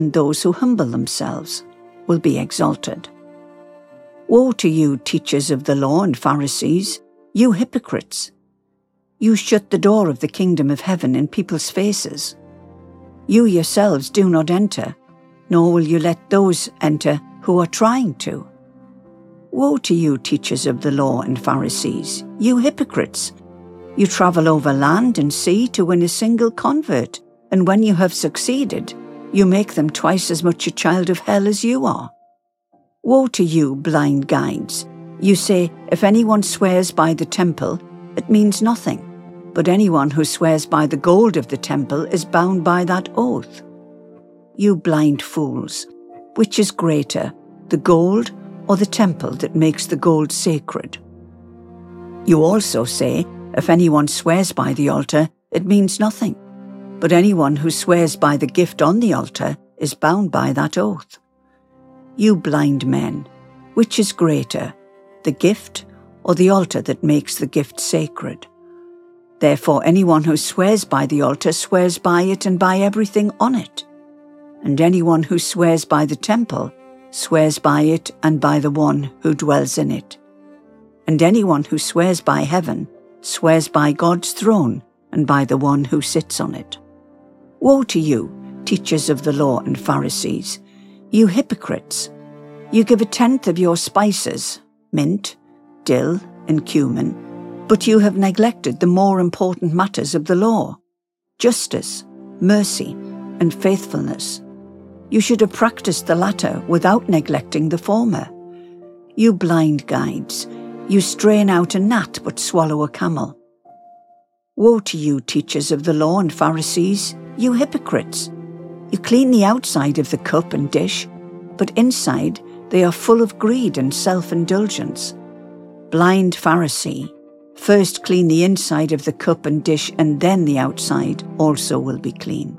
and those who humble themselves will be exalted. Woe to you, teachers of the law and Pharisees, you hypocrites! You shut the door of the kingdom of heaven in people's faces. You yourselves do not enter, nor will you let those enter who are trying to. Woe to you, teachers of the law and Pharisees, you hypocrites! You travel over land and sea to win a single convert, and when you have succeeded, you make them twice as much a child of hell as you are. Woe to you, blind guides! You say, if anyone swears by the temple, it means nothing, but anyone who swears by the gold of the temple is bound by that oath. You blind fools! Which is greater, the gold or the temple that makes the gold sacred? You also say, if anyone swears by the altar, it means nothing, but anyone who swears by the gift on the altar is bound by that oath. You blind men! Which is greater, the gift or the altar that makes the gift sacred? Therefore anyone who swears by the altar swears by it and by everything on it. And anyone who swears by the temple swears by it and by the one who dwells in it. And anyone who swears by heaven swears by God's throne and by the one who sits on it. Woe to you, teachers of the law and Pharisees, you hypocrites! You give 1/10 of your spices, mint, dill, and cumin, but you have neglected the more important matters of the law: justice, mercy, and faithfulness. You should have practiced the latter without neglecting the former. You blind guides! You strain out a gnat but swallow a camel. Woe to you, teachers of the law and Pharisees, you hypocrites! You clean the outside of the cup and dish, but inside they are full of greed and self-indulgence. Blind Pharisee! First clean the inside of the cup and dish, and then the outside also will be clean.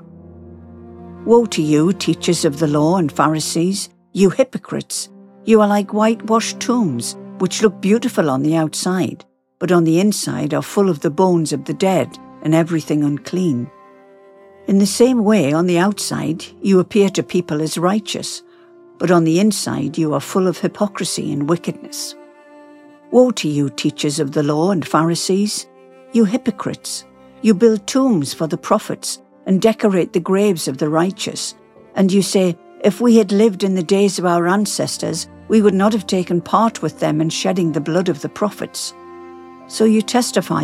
Woe to you, teachers of the law and Pharisees, you hypocrites! You are like whitewashed tombs, which look beautiful on the outside, but on the inside are full of the bones of the dead and everything unclean. In the same way, on the outside you appear to people as righteous, but on the inside you are full of hypocrisy and wickedness. Woe to you, teachers of the law and Pharisees, you hypocrites! You build tombs for the prophets and decorate the graves of the righteous, and you say, if we had lived in the days of our ancestors, we would not have taken part with them in shedding the blood of the prophets. So you testify